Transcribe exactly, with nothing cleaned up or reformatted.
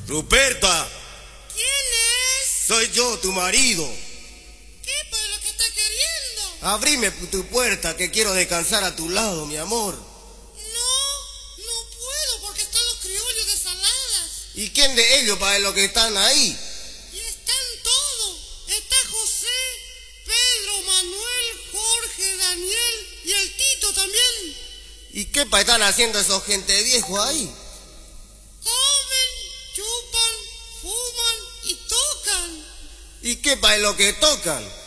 Ruperta. ¿Quién es? Soy yo, tu marido. ¿Qué para lo que está queriendo? Abrime tu puerta, que quiero descansar a tu lado, mi amor. No, no puedo porque están los criollos de Saladas. ¿Y quién de ellos para los que están ahí? Y están todos. Está José, Pedro, Manuel, Jorge, Daniel y el Tito también. ¿Y qué pa' están haciendo esos gente viejo ahí? Comen, chupan, fuman y tocan. ¿Y qué pa' lo que tocan?